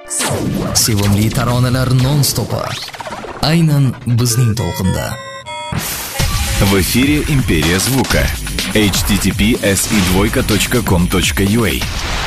Sevimli taronalar non-stopi. Aynan bizning to'lqinda. В эфире «Империя звука». https://2.com.ua